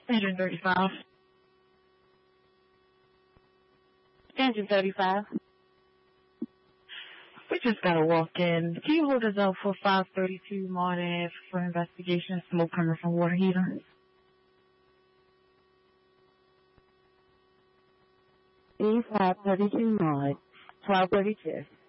135. Engine 35. We just got a walk-in. Can you hold us up for 532 Martin Ave for investigation? Smoke coming from water heater. E532 Martin, 1232.